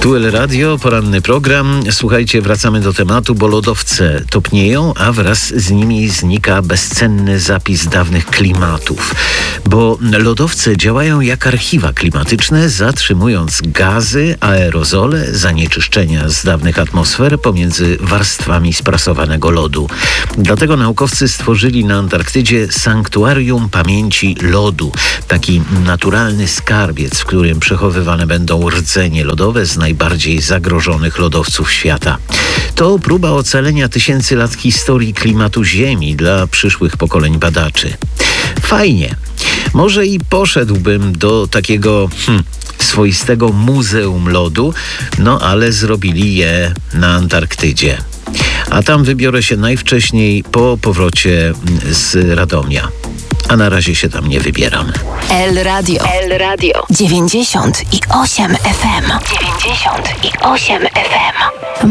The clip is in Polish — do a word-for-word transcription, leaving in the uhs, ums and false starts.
Tu El Radio, poranny program. Słuchajcie, wracamy do tematu, bo lodowce topnieją, a wraz z nimi znika bezcenny zapis dawnych klimatów. Bo lodowce działają jak archiwa klimatyczne, zatrzymując gazy, aerozole, zanieczyszczenia z dawnych atmosfer pomiędzy warstwami sprasowanego lodu. Dlatego naukowcy stworzyli na Antarktydzie sanktuarium pamięci lodu. Taki naturalny skarbiec, w którym przechowywane będą rdzenie lodowe z najbardziej zagrożonych lodowców świata. To próba ocalenia tysięcy lat historii klimatu Ziemi dla przyszłych pokoleń badaczy. Fajnie. Może i poszedłbym do takiego hmm, swoistego muzeum lodu, no ale zrobili je na Antarktydzie. A tam wybiorę się najwcześniej po powrocie z Radomia. A na razie się tam nie wybieram. El Radio. El Radio. dziewięćdziesiąt i osiem F M. dziewięćdziesiąt i osiem F M.